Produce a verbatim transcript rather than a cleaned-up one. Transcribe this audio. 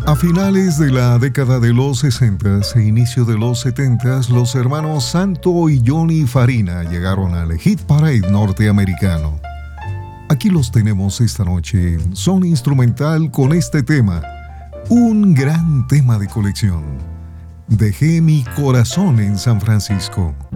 A finales de la década de los sesenta e inicio de los setenta, los hermanos Santo y Johnny Farina llegaron al Hit Parade norteamericano. Aquí los tenemos esta noche. Son instrumental con este tema, un gran tema de colección. Dejé mi corazón en San Francisco.